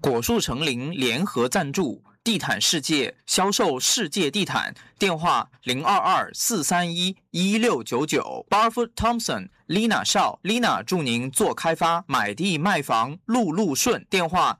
果树成林联合赞助，地毯世界销售世界地毯，电话022-431-1699。Barfoot Thompson Lina 少 Lina 祝您做开发，买地卖房路路顺，电话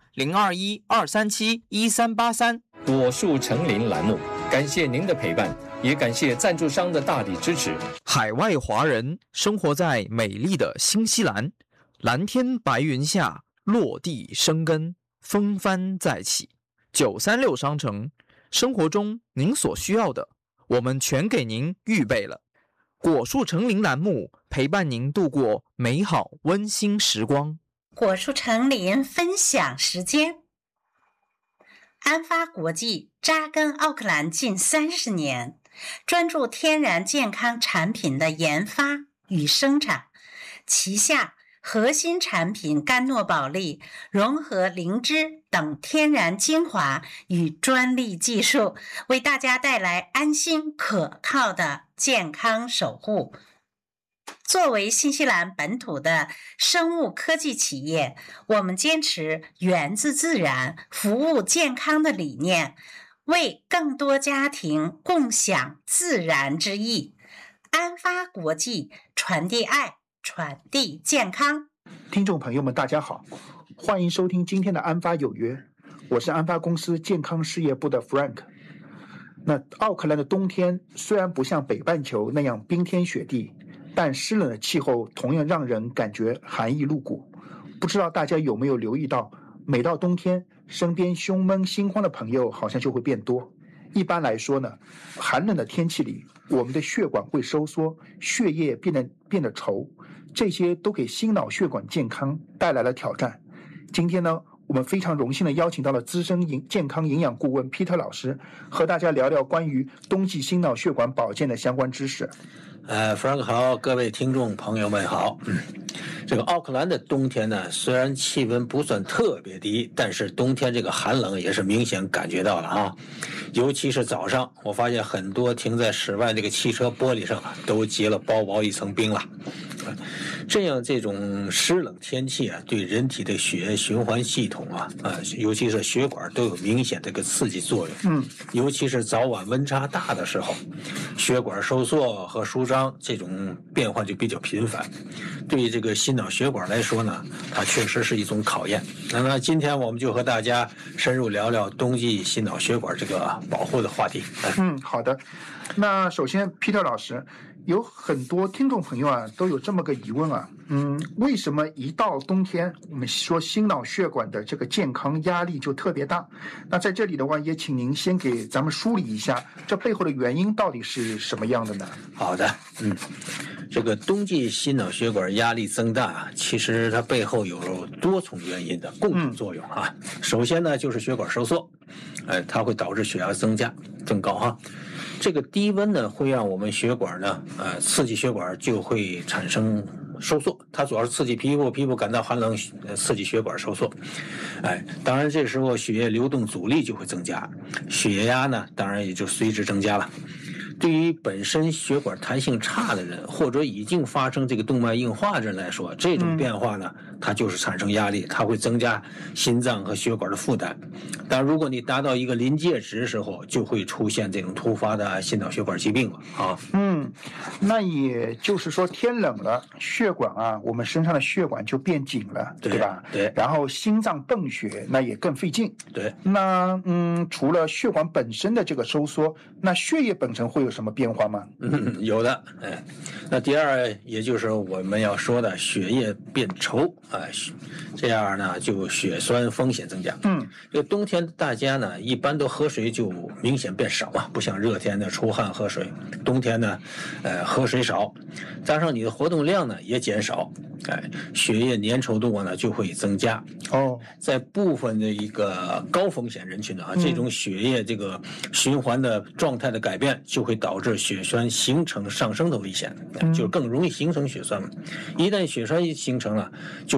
021-237-1383。 果树成林栏目，感谢您的陪伴，也感谢赞助商的大力支持。 海外华人生活在美丽的新西兰，蓝天白云下，落地生根，风帆再起。936商城，生活中您所需要的，我们全给您预备了。果树成林栏目陪伴您度过美好温馨时光。 果树成林分享时间。安发国际扎根奥克兰近30年，专注天然健康产品的研发与生产，旗下核心产品甘诺宝利融合灵芝等天然精华与专利技术，为大家带来安心可靠的健康守护。作为新西兰本土的生物科技企业，我们坚持源自自然、服务健康的理念，为更多家庭共享自然之意。安发国际，传递爱，传递健康。 听众朋友们大家好，欢迎收听今天的安发有约，我是安发公司健康事业部的 Frank。 那奥克兰的冬天虽然不像北半球那样冰天雪地，但湿冷的气候同样让人感觉寒意入骨。不知道大家有没有留意到，每到冬天身边胸闷心慌的朋友好像就会变多。一般来说呢，寒冷的天气里，我们的血管会收缩，血液变得稠，这些都给心脑血管健康带来了挑战。今天呢，我们非常荣幸的邀请到了资深健康营养顾问 Peter 老师，和大家聊聊关于冬季心脑血管保健的相关知识。 Frank 好，各位听众朋友们好。这个奥克兰的冬天呢，虽然气温不算特别低，但是冬天这个寒冷也是明显感觉到了啊。尤其是早上，我发现很多停在室外这个汽车玻璃上都结了薄薄一层冰了。这种湿冷天气啊，对人体的血液循环系统尤其是血管都有明显的一个刺激作用。尤其是早晚温差大的时候，血管收缩和舒张这种变化就比较频繁。对于这个心脑血管来说呢，它确实是一种考验。那么今天我们就和大家深入聊聊冬季心脑血管这个保护的话题。 好的。那首先 Peter 老师，有很多听众朋友啊都有这么个疑问啊，为什么一到冬天我们说心脑血管的这个健康压力就特别大？那在这里的话，也请您先给咱们梳理一下这背后的原因到底是什么样的呢？ 好的，这个冬季心脑血管压力增大，其实它背后有多重原因的共同作用啊。首先呢，就是血管收缩，它会导致血压增高啊。这个低温呢，会让我们血管呢，刺激血管就会产生收缩，它主要是刺激皮肤感到寒冷，刺激血管收缩。当然这时候血液流动阻力就会增加，血压呢，当然也就随之增加了。对于本身血管弹性差的人，或者已经发生这个动脉硬化的人来说，这种变化呢，它就是产生压力，它会增加心脏和血管的负担。但如果你达到一个临界值的时候，就会出现这种突发的心脑血管疾病了啊。 那也就是说天冷了，血管啊，我们身上的血管就变紧了，对吧？ 对。 然后心脏泵血那也更费劲。 对。 那除了血管本身的这个收缩，那血液本身会有什么变化吗？ 有的。那第二，也就是我们要说的血液变稠，这样呢就血栓风险增加。这个冬天大家呢一般都喝水就明显变少不像热天的出汗喝水，冬天呢喝水少，加上你的活动量呢也减少，血液粘稠度呢就会增加。在部分的一个高风险人群这种血液这个循环的状态的改变，就会导致血栓形成上升的危险，就更容易形成血栓。一旦血栓形成了，就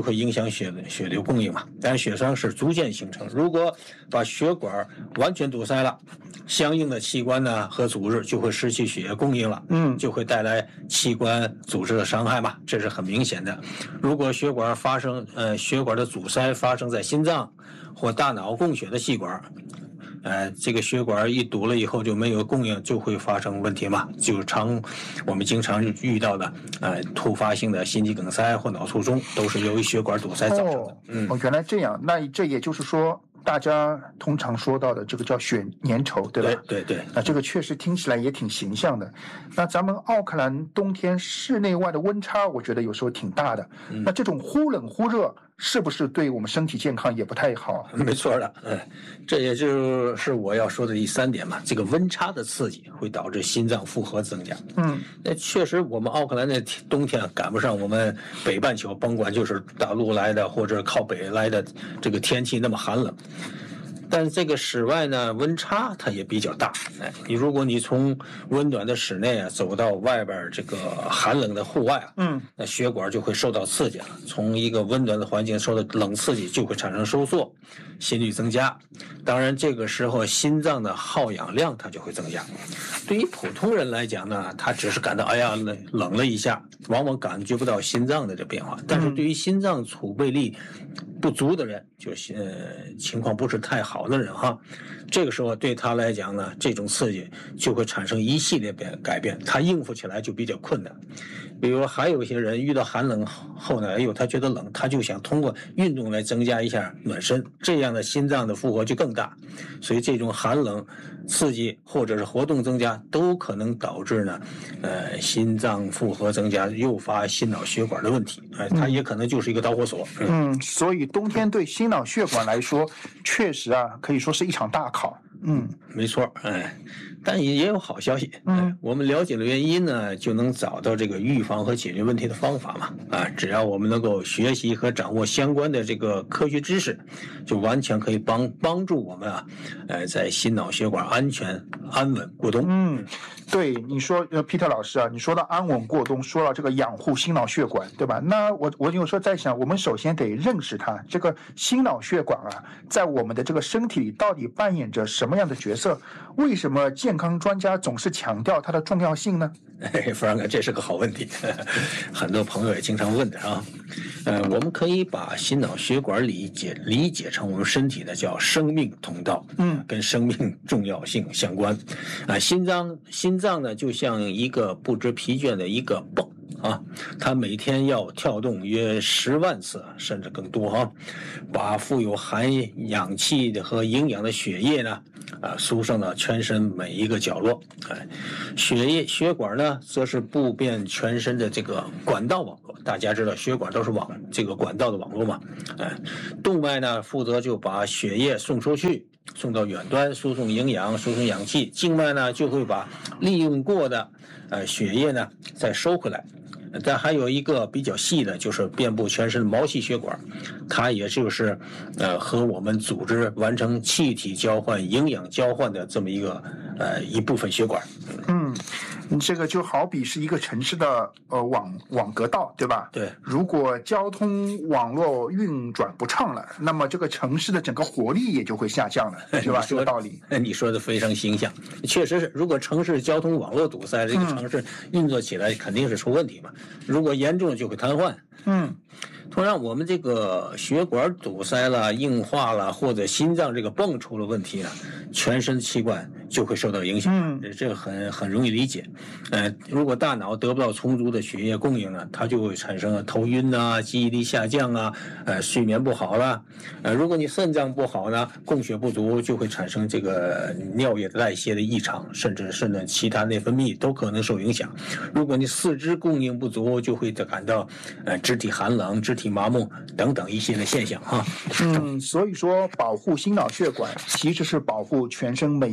会影响血流供应嘛。但血栓是逐渐形成，如果把血管完全堵塞了，相应的器官呢和组织就会失去血液供应了，就会带来器官组织的伤害嘛，这是很明显的。如果血管的阻塞发生在心脏或大脑供血的细管，这个血管一堵了以后就没有供应，就会发生问题嘛，我们经常遇到的突发性的心肌梗塞或脑卒中，都是由于血管堵塞造成的。 原来这样，那这也就是说，大家通常说到的这个叫血粘稠，对吧？ 对。 那这个确实听起来也挺形象的。那咱们奥克兰冬天室内外的温差，我觉得有时候挺大的。那这种忽冷忽热，是不是对我们身体健康也不太好？ 没错的，这也就是我要说的第3点嘛。这个温差的刺激会导致心脏负荷增加。那确实，我们奥克兰的冬天赶不上我们北半球，甭管就是大陆来的或者靠北来的这个天气那么寒冷。但这个室外呢，温差它也比较大。如果你从温暖的室内走到外边这个寒冷的户外那血管就会受到刺激了。从一个温暖的环境受到冷刺激，就会产生收缩，心率增加。当然，这个时候心脏的耗氧量它就会增加。对于普通人来讲呢，他只是感到冷了一下，往往感觉不到心脏的这变化。但是对于心脏储备力不足的人，就是情况不是太好的人这个时候对他来讲呢，这种刺激就会产生一系列改变，他应付起来就比较困难。比如还有一些人遇到寒冷后呢，他觉得冷，他就想通过运动来增加一下暖身，这样的心脏的负荷就更大。所以这种寒冷刺激或者是活动增加，都可能导致呢心脏负荷增加，诱发心脑血管的问题。它也可能就是一个导火索。 所以冬天对心脑血管来说，确实可以说是一场大考。 没错。但也有好消息。我们了解了原因呢，就能找到这个预防和解决问题的方法嘛。只要我们能够学习和掌握相关的这个科学知识，就完全可以帮助我们在心脑血管安全安稳过冬。 对，你说Peter 老师你说到安稳过冬，说到这个养护心脑血管，对吧？那我有时候在想，我们首先得认识它，这个心脑血管在我们的这个身体里到底扮演着什么样的角色？为什么健康专家总是强调它的重要性呢？ 弗兰克，这是个好问题，很多朋友也经常问的我们可以把心脑血管理解成我们身体的叫生命通道，跟生命重要性相关。心脏呢就像一个不知疲倦的一个泵它每天要跳动约10万次甚至更多把富有含氧气的和营养的血液呢输送到全身每一个角落。血管呢则是布遍全身的这个管道网络，大家知道血管都是这个管道的网络嘛。动脉呢负责就把血液送出去，送到远端输送营养输送氧气，静脉呢就会把利用过的血液呢再收回来。但还有一个比较细的，就是遍布全身的毛细血管，它也就是和我们组织完成气体交换营养交换的这么一部分血管。 这个就好比是一个城市的网格道，对吧？ 对。 如果交通网络运转不畅了，那么这个城市的整个活力也就会下降了，对吧？这个道理。 你说的非常形象，确实是。如果城市交通网络堵塞，这个城市运作起来肯定是出问题嘛。如果严重就会瘫痪。同样，我们这个血管堵塞了、硬化了，或者心脏这个泵出了问题呢，全身器官就会受到影响。这个很容易理解。如果大脑得不到充足的血液供应呢，它就会产生头晕记忆力下降睡眠不好了。如果你肾脏不好呢，供血不足，就会产生这个尿液代谢的异常，甚至肾的其他内分泌都可能受影响。如果你四肢供应不足，就会感到肢体寒冷、肢体麻木等等一系列现象所以说保护心脑血管其实是保护全身每一个器官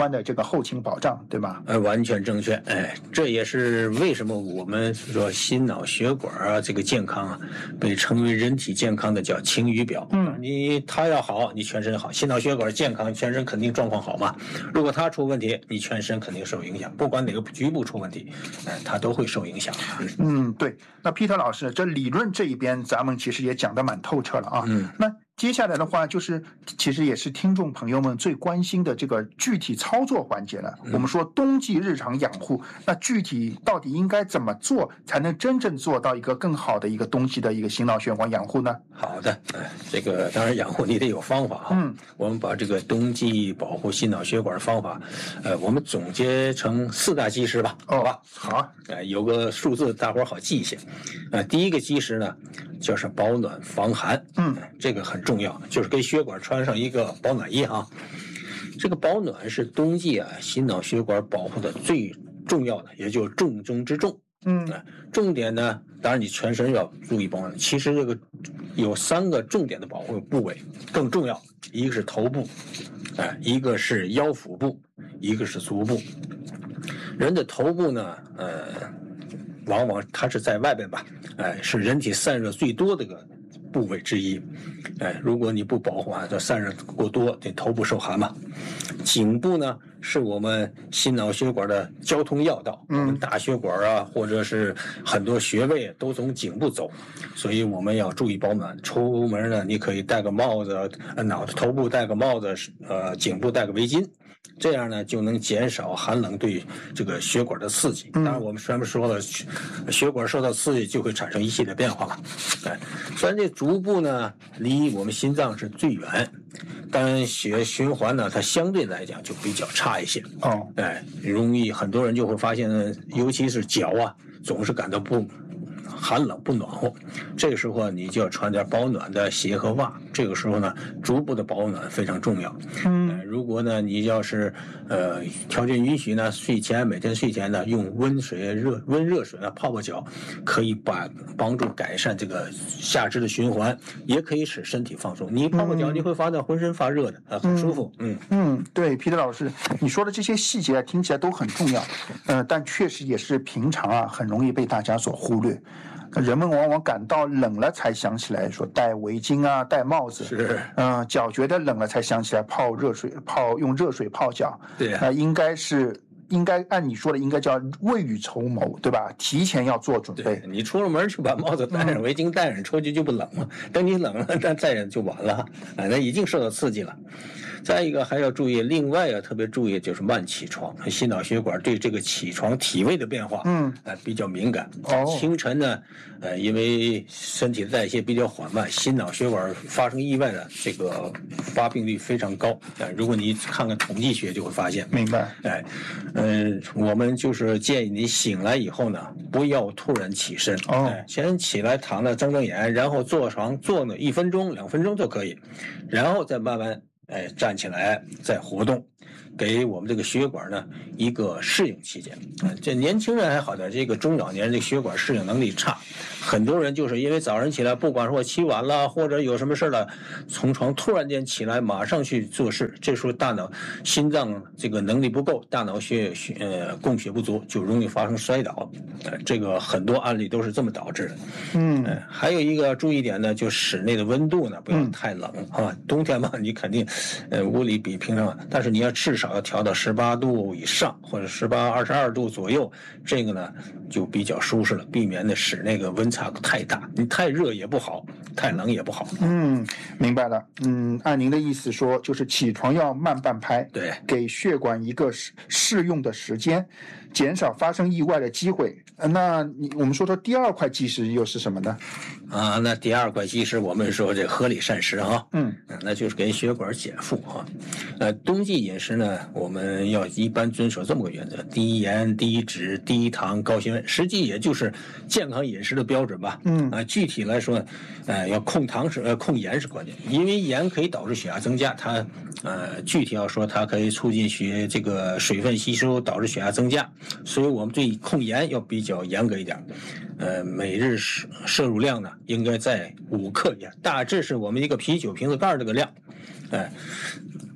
关的这个后勤保障，对吧？ 完全正确。这也是为什么我们说心脑血管啊这个健康啊，被称为人体健康的叫晴雨表。它要好，你全身好；心脑血管健康，全身肯定状况好嘛。如果它出问题，你全身肯定受影响，不管哪个局部出问题，它都会受影响。 对。那 Peter 老师，这理论这一边咱们其实也讲得蛮透彻了啊。那接下来的话，就是其实也是听众朋友们最关心的这个具体操作环节了。我们说冬季日常养护，那具体到底应该怎么做，才能真正做到一个更好的一个冬季的一个心脑血管养护呢？ 好的，这个当然养护你得有方法啊。我们把这个冬季保护心脑血管方法，我们总结成4大基石吧。好吧， 好， 有个数字大伙儿好记一下。第一个基石呢，就是保暖防寒。这个很重要，就是给血管穿上一个保暖衣哈。这个保暖是冬季心脑血管保护的最重要的，也就是重中之重。重点呢，当然你全身要注意保暖。其实这个有3个重点的保护部位更重要，一个是头部，一个是腰腹部，一个是足部。人的头部呢，往往它是在外边吧，是人体散热最多的一个部位之一。如果你不保护这散热过多，这头部受寒嘛。颈部呢，是我们心脑血管的交通要道，我们大血管啊，或者是很多穴位都从颈部走，所以我们要注意保暖。出门呢，你可以戴个帽子，头部戴个帽子，颈部戴个围巾。这样呢，就能减少寒冷对这个血管的刺激。当然，我们前面说了，血管受到刺激就会产生一系列变化嘛。虽然这足部呢离我们心脏是最远，但血循环呢，它相对来讲就比较差一些。容易很多人就会发现呢，尤其是脚总是感到寒冷不暖和，这个时候你就要穿点保暖的鞋和袜。这个时候呢，足部的保暖非常重要。如果呢你要是条件允许呢，每天睡前呢用温热水泡脚，可以帮助改善这个下肢的循环，也可以使身体放松。你泡脚，你会发现浑身发热的，很舒服。 对，Peter 老师，你说的这些细节听起来都很重要，但确实也是平常很容易被大家所忽略。人们往往感到冷了才想起来说戴围巾戴帽子， 是， 脚觉得冷了才想起来用热水泡脚。 对， 应该按你说的，应该叫未雨绸缪，对吧？提前要做准备。 你出了门就把帽子戴上，围巾戴上，出去就不冷了。等你冷了，那再就晚了，那已经受到刺激了。再一个还要注意，另外要特别注意就是慢起床，心脑血管对这个起床体位的变化，比较敏感。清晨呢，因为身体的代谢比较缓慢，心脑血管发生意外的这个发病率非常高。如果你看看统计学就会发现。 明白。 我们就是建议你醒来以后呢，不要突然起身。先起来躺着睁睁眼，然后坐床坐呢1分钟2分钟就可以，然后再慢慢站起来再活动，给我们这个血管呢一个适应期间。这年轻人还好点，这个中老年人这血管适应能力差，很多人就是因为早上起来，不管说起晚了或者有什么事了，从床突然间起来马上去做事，这时候大脑心脏这个能力不够，大脑供血不足，就容易发生摔倒。这个很多案例都是这么导致的。还有一个注意点呢，就室内的温度呢不要太冷冬天嘛，你肯定屋里比平常，但是你要至少要调到18度以上，或者22度左右，这个呢就比较舒适了，避免的使那个温差太大，你太热也不好，太冷也不好。 明白了。按您的意思说，就是起床要慢半拍， 对， 给血管一个适用的时间，减少发生意外的机会。那我们说第2块基石又是什么呢？ 那第2块基石我们说这合理膳食那就是给血管减负冬季饮食呢，我们要一般遵守这么个原则：低盐、低脂、低糖、高纤维，实际也就是健康饮食的标准吧。具体来说，要控盐是关键，因为盐可以导致血压增加，它具体要说，它可以促进这个水分吸收，导致血压增加，所以我们对控盐要比较严格一点。每日摄入量呢应该在5克盐，大致是我们一个啤酒瓶子盖这个量。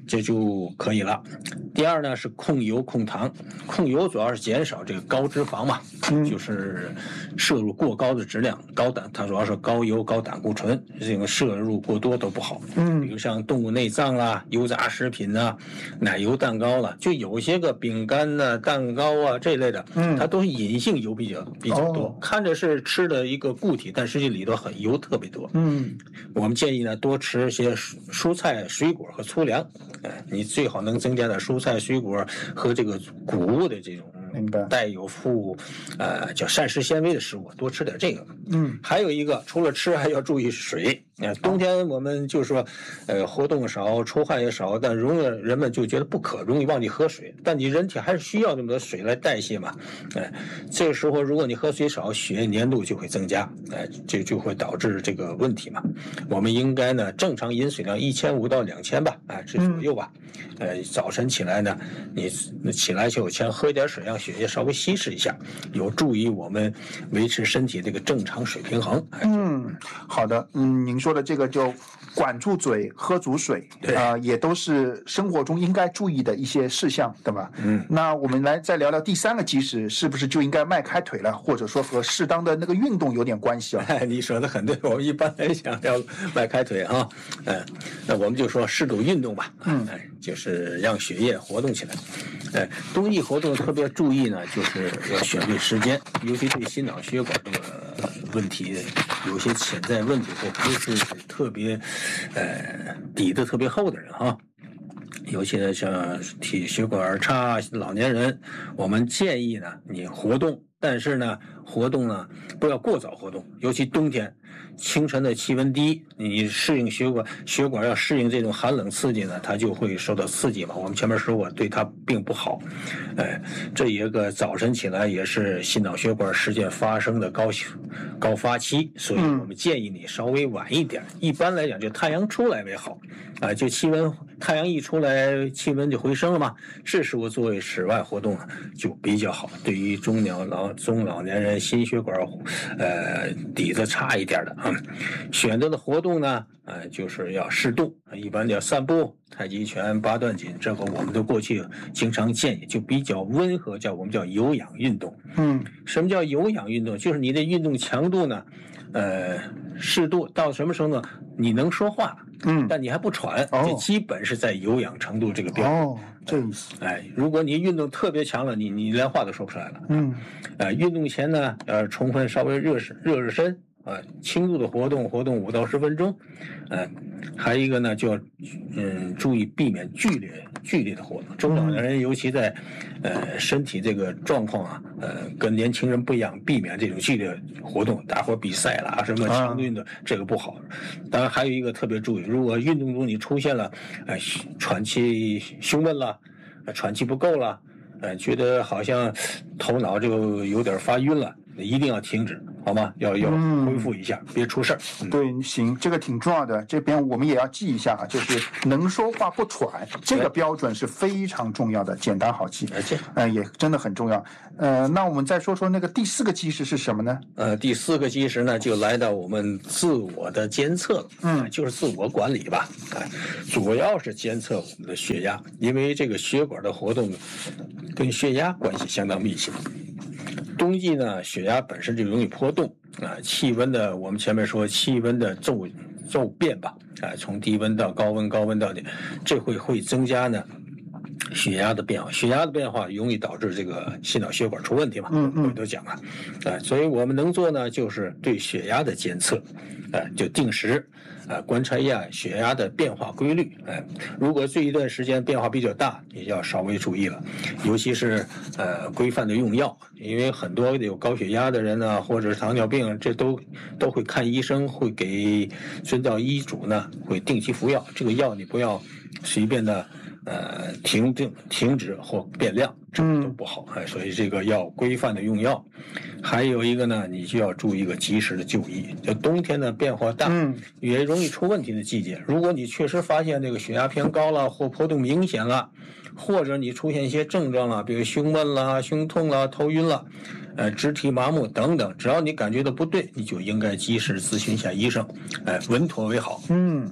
这就可以了。第二呢是控油控糖，控油主要是减少这个高脂肪嘛，就是摄入过高的质量，高胆，它主要是高油高胆固醇，这个摄入过多都不好。比如像动物内脏啦、油炸食品啊、奶油蛋糕啦，就有些个饼干呐、蛋糕啊这类的，它都是隐性油比较多，看着是吃的一个固体，但实际里头很油特别多。我们建议呢多吃些蔬菜、水果和粗粮，你最好能增加点蔬菜、水果和这个谷物的这种带有叫膳食纤维的食物，多吃点这个。还有一个，除了吃还要注意水。冬天我们就说，活动少，出汗也少，但人们就觉得不渴，容易忘记喝水。但你人体还是需要这么多水来代谢嘛。这个时候如果你喝水少，血液粘度就会增加，这就会导致这个问题嘛。我们应该呢正常饮水量1500到2000吧，这左右吧。早晨起来呢，你起来就先喝点水，让血液稍微稀释一下，有助于我们维持身体这个正常水平衡。 好的，您说的这个就管住嘴，喝足水，也都是生活中应该注意的一些事项，对吧？那我们再聊聊第三个基石，是不是就应该迈开腿了，或者说和适当的那个运动有点关系啊？ 你说的很对，我们一般来讲要迈开腿啊，那我们就说适度运动吧，就是让血液活动起来。冬季活动特别注意呢，就是要选对时间，尤其对心脑血管这个问题有些潜在问题或不是特别底子特别厚的人哈。尤其呢像体血管差、老年人，我们建议呢你活动，但是呢活动呢不要过早活动，尤其冬天清晨的气温低，你适应血管要适应这种寒冷刺激呢，它就会受到刺激嘛。我们前面说过，对它并不好。这一个早晨起来也是心脑血管事件发生的高发期，所以我们建议你稍微晚一点。一般来讲，就太阳出来为好就太阳一出来，气温就回升了嘛。这时候作为室外活动就比较好。对于中老年人心血管底子差一点的选择的活动呢就是要适度，一般叫散步、太极拳、八段锦，这个我们都过去经常建议，就比较温和，我们叫有氧运动。什么叫有氧运动？就是你的运动强度呢适度到什么程度？你能说话，但你还不喘，这基本是在有氧程度这个标准。 这意思。 如果你运动特别强了，你连话都说不出来了。运动前呢，充分稍微热身。轻度的活动5到10分钟。还有一个呢，就要注意避免剧烈的活动。中老年人尤其在身体这个状况跟年轻人不一样，避免这种剧烈活动，大伙比赛啦，什么强度运动，这个不好。当然还有一个特别注意，如果运动中你出现了喘气胸闷了，喘气不够了，觉得好像头脑就有点发晕了，一定要停止，好吗？要恢复一下，别出事儿。 对，行，这个挺重要的，这边我们也要记一下就是能说话不喘，这个标准是非常重要的，简单好记，也真的很重要。那我们再说说那个第4个基石是什么呢？ 第4个基石呢，就来到我们自我的监测了，就是自我管理吧。主要是监测我们的血压，因为这个血管的活动跟血压关系相当密切。冬季呢，血压本身就容易波动气温的，我们前面说气温的骤变吧，从低温到高温，高温到这会增加呢血压的变化，血压的变化容易导致这个心脑血管出问题嘛，我们都讲了，所以我们能做呢，就是对血压的监测，就定时观察一下血压的变化规律，如果这一段时间变化比较大，你要稍微注意了，尤其是规范的用药，因为很多有高血压的人呢，或者是糖尿病，这都会看医生，会给遵照医嘱呢，会定期服药，这个药你不要随便的停止或变量，这都不好，所以这个要规范的用药。还有一个呢，你就要注意一个及时的就医。就冬天呢变化大，也容易出问题的季节。如果你确实发现这个血压偏高了，或波动明显了，或者你出现一些症状了，比如胸闷啦、胸痛啦、头晕了，肢体麻木等等，只要你感觉到不对，你就应该及时咨询一下医生，稳妥为好。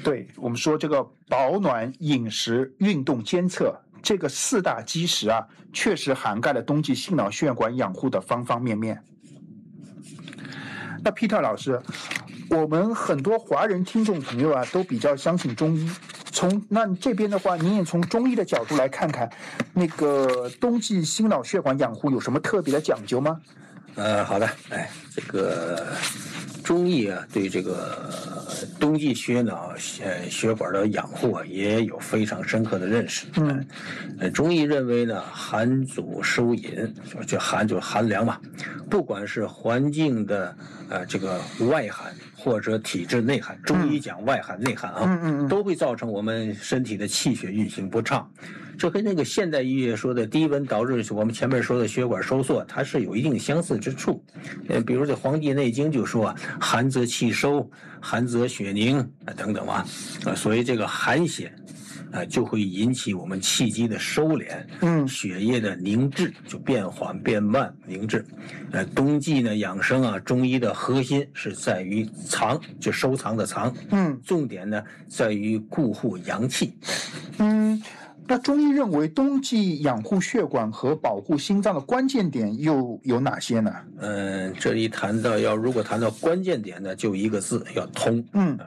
对，我们说这个保暖、饮食、运动监测这个4大基石啊，确实涵盖了冬季心脑血管养护的方方面面。那 Peter 老师，我们很多华人听众朋友啊，都比较相信中医。那这边的话，您也从中医的角度来看看，那个冬季心脑血管养护有什么特别的讲究吗？ 好的，这个中医啊，对这个冬季血脑血管的养护啊，也有非常深刻的认识。中医认为呢，寒阻收饮，就寒就是寒凉嘛，不管是环境的这个外寒或者体质内寒，中医讲外寒内寒啊，都会造成我们身体的气血运行不畅。这跟那个现代医学说的低温导致我们前面说的血管收缩，它是有一定相似之处。比如在《黄帝内经》就说寒则气收，寒则血凝等等嘛。所以这个寒邪就会引起我们气机的收敛，血液的凝滞就变缓变慢凝滞。冬季呢养生啊，中医的核心是在于藏，就收藏的藏，重点呢在于固护阳气。 那中医认为冬季养护血管和保护心脏的关键点又有哪些呢？ 这里谈到如果谈到关键点呢，就一个字，要通。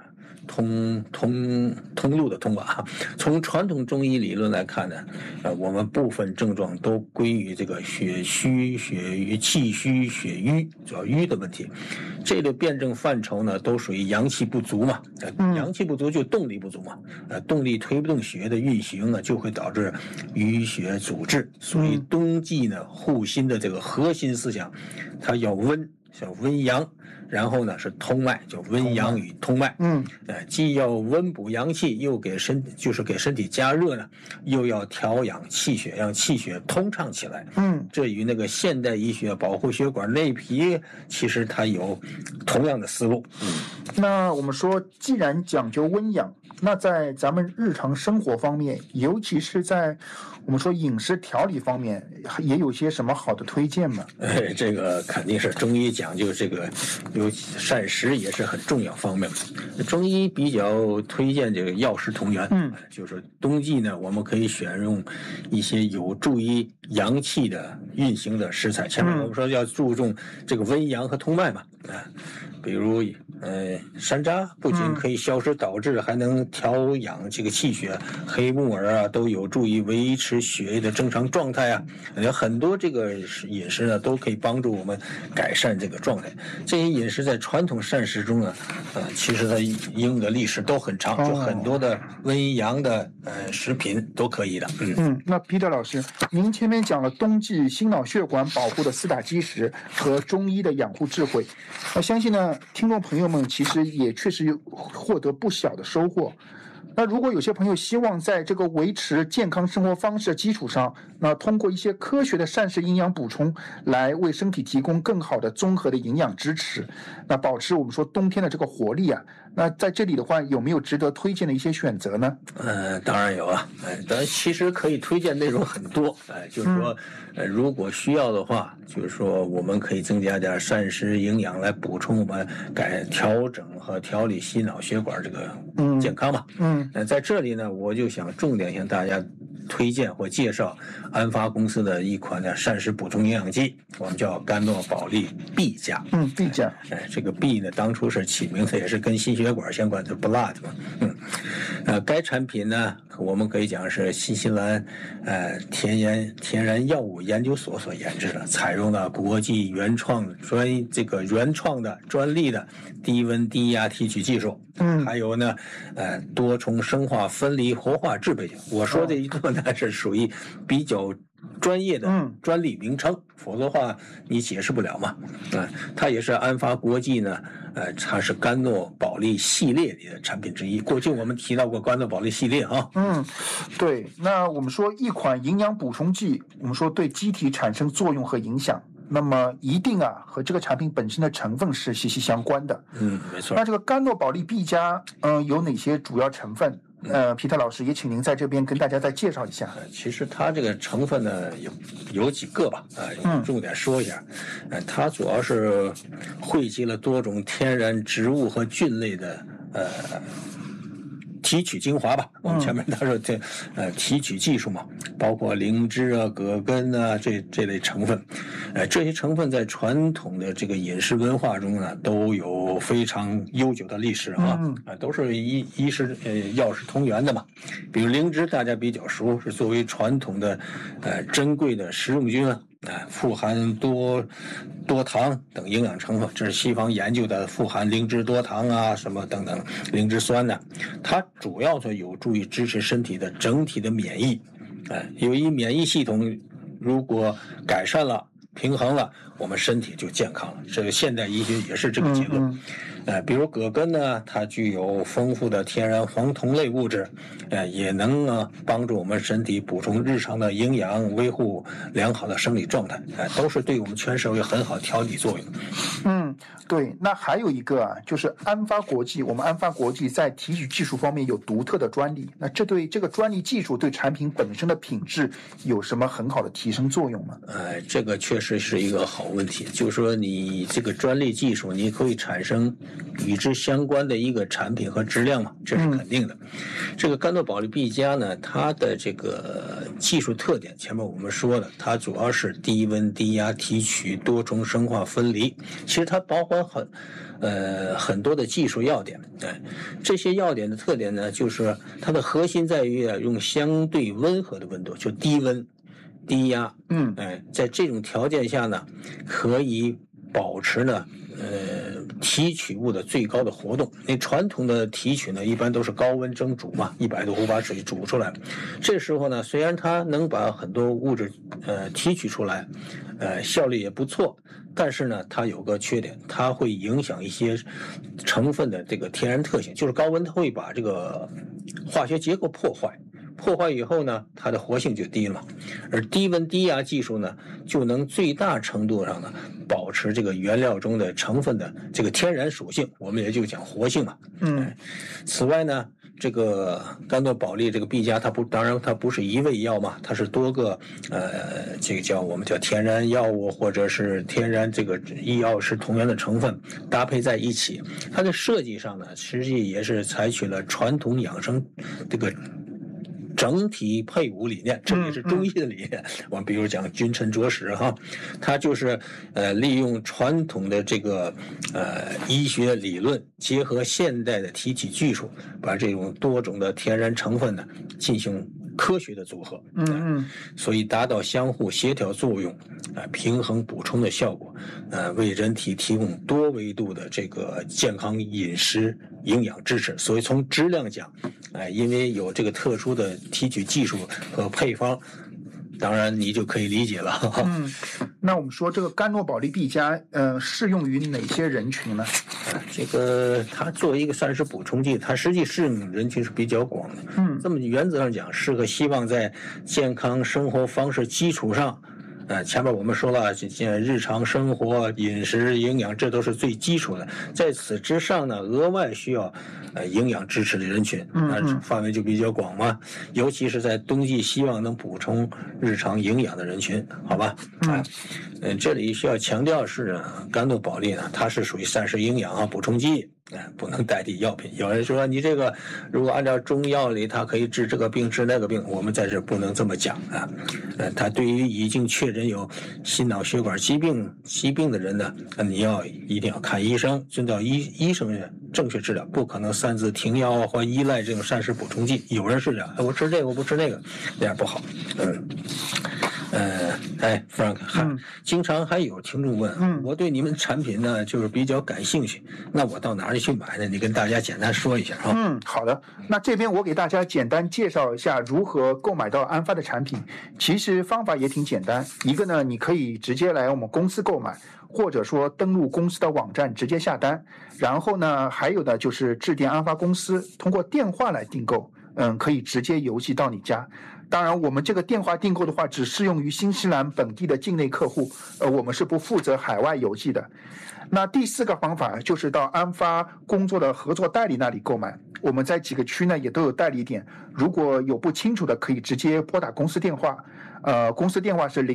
通路的通吧。从传统中医理论来看呢，我们部分症状都归于这个血虚、血瘀、气虚、血瘀，主要瘀的问题。这类辩证范畴呢，都属于阳气不足嘛。阳气不足就动力不足嘛。动力推不动血液的运行呢，就会导致淤血阻滞。所以冬季呢，护心的这个核心思想，它要温。叫温阳，然后呢是通脉，就温阳与通脉。既要温补阳气，又给身体加热呢，又要调养气血，让气血通畅起来。这与那个现代医学保护血管内皮，其实它有同样的思路。 那我们说，既然讲究温养，那在咱们日常生活方面，尤其是在我们说饮食调理方面，也有些什么好的推荐吗？ 这个肯定是中医讲究这个有膳食也是很重要方面。中医比较推荐这个药食同源，就是冬季呢，我们可以选用一些有助于阳气的运行的食材。前面我们说要注重这个温阳和通脉嘛，比如山楂不仅可以消食导滞，还能调养这个气血，黑木耳啊都有助于维持血液的正常状态啊。有很多这个饮食呢都可以帮助我们改善这个状态。这些饮食在传统膳食中呢，其实它应用的历史都很长，就很多的温阳的食品都可以的。 那 Peter 老师，您前面讲了冬季心脑血管保护的4大基石和中医的养护智慧，我相信呢，听众朋友们其实也确实获得不小的收获。那如果有些朋友希望在这个维持健康生活方式的基础上，那通过一些科学的膳食营养补充来为身体提供更好的综合的营养支持，那保持我们说冬天的这个活力啊，那在这里的话有没有值得推荐的一些选择呢？ 当然有啊，当然其实可以推荐内容很多，就是说如果需要的话，就是说我们可以增加点膳食营养来补充我们调整和调理心脑血管这个健康嘛。在这里呢，我就想重点向大家推荐或介绍安发公司的一款膳食补充营养剂，我们叫甘诺宝利 B 加。 B 加， 这个 B 呢，当初是起名字也是跟心血管相关的 blood 嘛。该产品呢，我们可以讲是新西兰天然药物研究所研制的，采用了国际原创的专利的低温低压提取技术。还有呢，多重生化分离活化制备。我说这一段呢是属于比较专业的专利名称，否则的话你解释不了嘛。它也是安发国际呢，它是甘诺宝利系列里的产品之一。过去我们提到过甘诺宝利系列啊。 对。那我们说一款营养补充剂，我们说对机体产生作用和影响，那么一定和这个产品本身的成分是息息相关的。 没错。 那这个甘诺宝利 B 加，有哪些主要成分？皮特老师也请您在这边跟大家再介绍一下。 其实它这个成分呢有几个吧，重点说一下。它主要是汇集了多种天然植物和菌类的提取精华吧。我们前面他说这提取技术嘛，包括灵芝啊、葛根啊这类成分，这些成分在传统的这个饮食文化中呢，都有非常悠久的历史啊，都是医食药食同源的嘛。比如灵芝大家比较熟，是作为传统的珍贵的食用菌啊。富含多糖等营养成分，这是西方研究的富含灵芝多糖啊什么等等灵芝酸呢，它主要是有助于支持身体的整体的免疫。由于免疫系统如果改善了、平衡了，我们身体就健康了。这个现代医学也是这个结论。比如葛根呢，它具有丰富的天然黄酮类物质，也能帮助我们身体补充日常的营养，维护良好的生理状态，都是对我们全社会很好调理作用。 对。那还有一个就是安发国际，我们安发国际在提取技术方面有独特的专利，那这对这个专利技术对产品本身的品质有什么很好的提升作用吗？ 这个确实是一个好问题，就是说你这个专利技术，你可以产生与之相关的一个产品和质量嘛，这是肯定的。这个甘诺宝利 B 加呢，它的这个技术特点，前面我们说了，它主要是低温低压提取、多重生化分离，其实它包含很多的技术要点。这些要点的特点呢，就是它的核心在于用相对温和的温度，就低温低压，在这种条件下呢，可以保持呢提取物的最高的活动。那传统的提取呢，一般都是高温蒸煮嘛，100度壶把水煮出来。这时候呢，虽然它能把很多物质提取出来，效率也不错，但是呢，它有个缺点，它会影响一些成分的这个天然特性，就是高温它会把这个化学结构破坏以后呢，它的活性就低了嘛。而低温低压技术呢，就能最大程度上呢保持这个原料中的成分的这个天然属性，我们也就讲活性嘛。此外呢，这个甘诺宝利这个 B 加，当然它不是一味药嘛，它是多个这个我们叫天然药物或者是天然这个医药是同源的成分搭配在一起。它的设计上呢，实际也是采取了传统养生这个整体配伍理念，这也是中医的理念。我们比如讲君臣佐使哈，它就是利用传统的这个医学理论，结合现代的提取技术，把这种多种的天然成分呢进行科学的组合，所以达到相互协调作用，平衡补充的效果，为人体提供多维度的这个健康饮食营养支持。所以从质量讲，因为有这个特殊的提取技术和配方，当然你就可以理解了。 那我们说这个甘诺宝利 B 加，适用于哪些人群呢？ 这个它作为一个膳食补充剂，它实际适用人群是比较广的。这么原则上讲，适合希望在健康生活方式基础上，前面我们说了，日常生活、饮食、营养，这都是最基础的。在此之上呢，额外需要营养支持的人群，范围就比较广嘛。尤其是在冬季，希望能补充日常营养的人群，好吧？这里需要强调是呢，甘诺宝利呢，它是属于膳食营养补充剂。不能代替药品。有人说你这个如果按照中药里，它可以治这个病治那个病，我们在这不能这么讲啊。它对于已经确诊有心脑血管疾病的人呢，你一定要看医生，遵照医生的正确治疗，不可能擅自停药或依赖这种膳食补充剂。有人是这样，我吃这个我不吃那个，这样不好。Frank， 经常还有听众问，我对你们产品呢就是比较感兴趣，那我到哪里去买呢？你跟大家简单说一下啊。 好的，那这边我给大家简单介绍一下如何购买到安发的产品。其实方法也挺简单，一个呢，你可以直接来我们公司购买，或者说登录公司的网站直接下单。然后呢，还有呢就是致电安发公司，通过电话来订购，可以直接邮寄到你家。当然，我们这个电话订购的话，只适用于新西兰本地的境内客户，我们是不负责海外邮寄的。那第四个方法就是到安发工作的合作代理那里购买，我们在几个区呢也都有代理点，如果有不清楚的，可以直接拨打公司电话，公司电话是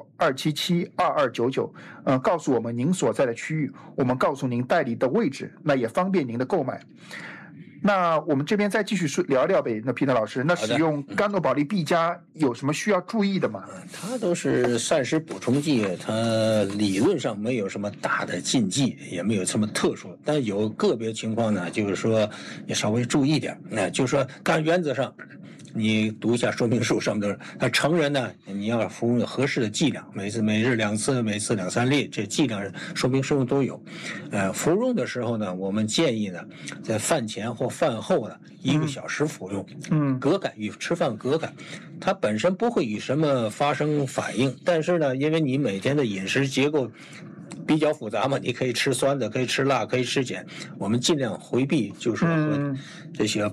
09-277-2299，告诉我们您所在的区域，我们告诉您代理的位置，那也方便您的购买。 那我们这边再继续聊聊呗。那皮特老师，那使用甘诺宝利 B 加有什么需要注意的吗？ 它都是膳食补充剂，它理论上没有什么大的禁忌，也没有什么特殊，但有个别情况呢，就是说也稍微注意点。那就是说，但原则上，你读一下说明书上面的，它成人呢，你要服用合适的剂量，每日2次，每次2、3粒，这剂量说明书都有。服用的时候呢，我们建议呢，在饭前或饭后呢1个小时服用，隔感与吃饭隔感，它本身不会与什么发生反应，但是呢，因为你每天的饮食结构比较复杂嘛，你可以吃酸的，可以吃辣，可以吃碱，我们尽量回避，就是和这些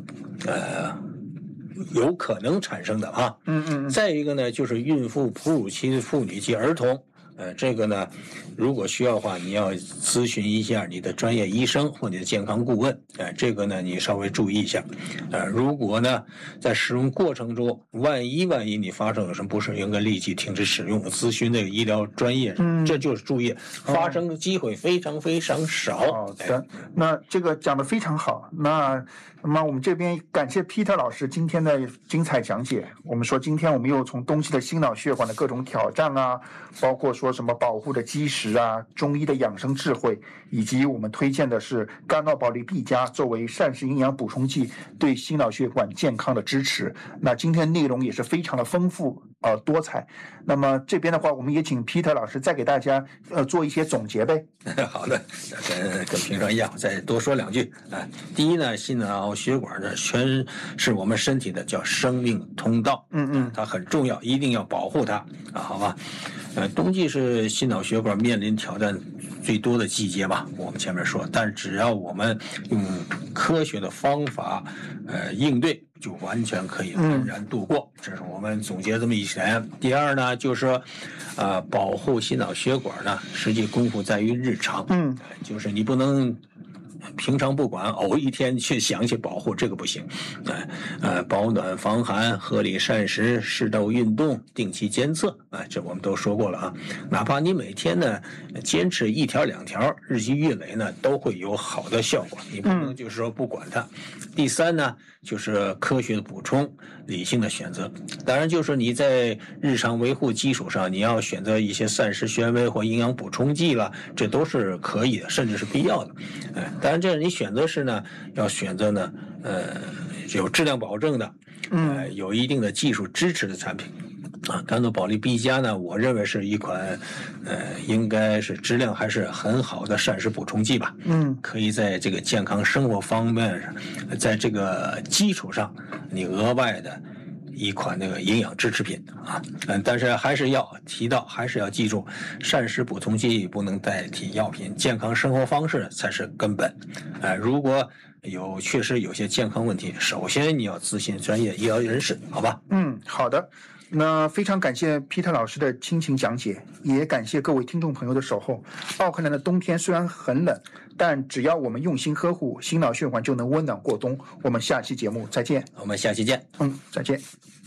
有可能产生的啊。再一个呢，就是孕妇、哺乳期妇女及儿童。这个呢，如果需要的话，你要咨询一下你的专业医生或你的健康顾问。这个呢，你稍微注意一下。如果呢，在使用过程中，万一你发生有什么不适，应该立即停止使用，咨询那个医疗专业。这就是注意，发生的机会非常非常少。 好的，那这个讲得非常好。那么我们这边感谢 Peter 老师今天的精彩讲解。我们说今天我们又从冬季的心脑血管的各种挑战啊，包括说什么保护的基石啊，中医的养生智慧，以及我们推荐的是甘诺宝利 B 加作为膳食营养补充剂对心脑血管健康的支持。那今天内容也是非常的丰富多彩。那么这边的话，我们也请 Peter 老师再给大家做一些总结呗。 好的，跟平常一样，再多说2句。第一呢，心脑血管呢全是我们身体的叫生命通道，它很重要，一定要保护它好吧？冬季是心脑血管面临挑战最多的季节吧，我们前面说，但只要我们用科学的方法应对，就完全可以安然度过。这是我们总结这么一点。第二呢，就是说保护心脑血管呢，实际功夫在于日常，就是你不能平常不管，偶一天去想起保护，这个不行。保暖防寒，合理膳食，适度运动，定期监测，这我们都说过了啊。哪怕你每天呢坚持1条2条，日积月累呢，都会有好的效果。你不能就是说不管它。第三呢，就是科学的补充，理性的选择。当然，就是你在日常维护基础上，你要选择一些膳食纤维或营养补充剂了，这都是可以的，甚至是必要的。当然，这你选择是呢，要选择呢，有质量保证的，有一定的技术支持的产品。甘诺宝利 B 加呢，我认为是一款，应该是质量还是很好的膳食补充剂吧。可以在这个健康生活方面上，在这个基础上，你额外的一款那个营养支持品但是还是要提到，还是要记住，膳食补充剂不能代替药品，健康生活方式才是根本。如果确实有些健康问题，首先你要咨询专业医疗人士，好吧？ 好的。那非常感谢 Peter 老师的倾情讲解，也感谢各位听众朋友的守候。奥克兰的冬天虽然很冷，但只要我们用心呵护，心脑血管就能温暖过冬。我们下期节目再见。 我们下期见。 再见。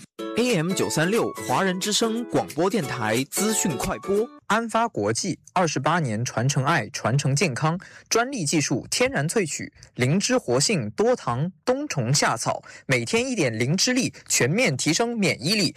AM 936华人之声广播电台资讯快播，安发国际28年传承爱，传承健康，专利技术天然萃取，灵芝活性多糖冬虫夏草，每天1点灵芝力，全面提升免疫力。